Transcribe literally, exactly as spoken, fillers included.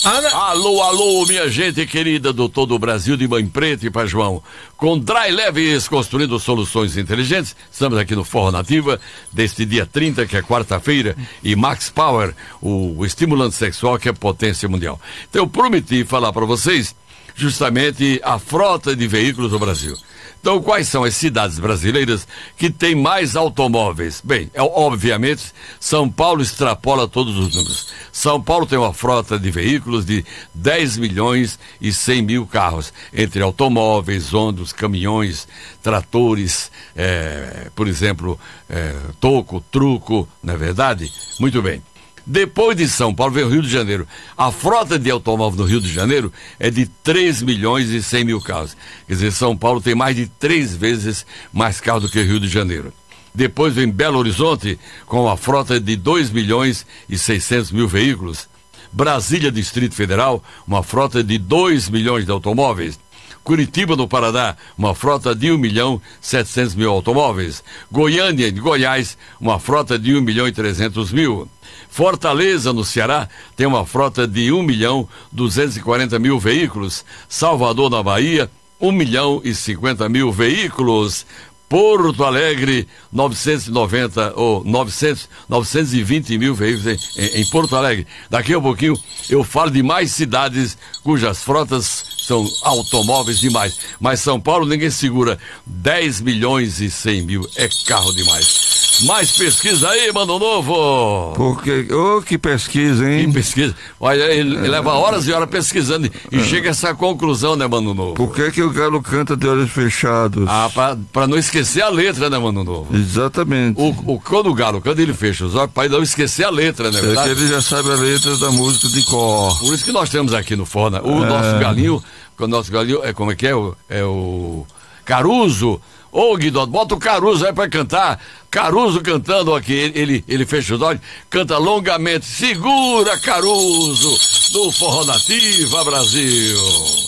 Alô, alô, minha gente querida do todo o Brasil, de Mãe Preta e Pai João. Com Dry Leves, construindo soluções inteligentes. Estamos aqui no Forró Nativa, deste dia trinta, que é quarta-feira, e Max Power, o, o estimulante sexual que é potência mundial. Então eu prometi falar para vocês justamente a frota de veículos do Brasil. Então, quais são as cidades brasileiras que têm mais automóveis? Bem, é, obviamente, São Paulo extrapola todos os números. São Paulo tem uma frota de veículos de dez milhões e cem mil carros, entre automóveis, ônibus, caminhões, tratores, é, por exemplo, é, toco, truco, não é verdade? Muito bem. Depois de São Paulo vem o Rio de Janeiro. A frota de automóvel no Rio de Janeiro é de três milhões e cem mil carros. Quer dizer, São Paulo tem mais de três vezes mais carros do que o Rio de Janeiro. Depois vem Belo Horizonte com a frota de dois milhões e seiscentos mil veículos. Brasília, Distrito Federal, uma frota de dois milhões de automóveis. Curitiba, no Paraná, uma frota de um milhão e setecentos mil automóveis. Goiânia, em Goiás, uma frota de um milhão e trezentos mil. Fortaleza, no Ceará, tem uma frota de um milhão e duzentos e quarenta mil veículos. Salvador, na Bahia, um milhão e cinquenta mil veículos. Porto Alegre, novecentos e noventa ou novecentos, novecentos e vinte mil veículos em, em, em Porto Alegre. Daqui a pouquinho eu falo de mais cidades cujas frotas são automóveis demais. Mas São Paulo ninguém segura. dez milhões e cem mil é carro demais. Mais pesquisa aí, Mano Novo. Porque, ô, oh, que pesquisa, hein? Que pesquisa. Olha, ele é. leva horas e horas pesquisando e é. chega a essa conclusão, né, Mano Novo? Por que que o galo canta de olhos fechados? Ah, pra, pra não esquecer a letra, né, Mano Novo? Exatamente. O, o, quando o galo canta, ele fecha os olhos pra não esquecer a letra, né, verdade? É que ele já sabe a letra da música de cor. Por isso que nós temos aqui no Forna o é. nosso galinho, o nosso galinho, é, como é que é? O, é o Caruso. Ô, Guido, bota o Caruso aí pra cantar. Caruso cantando aqui, ele, ele, ele fecha os olhos, canta longamente. Segura, Caruso, do Forró Nativa, Brasil.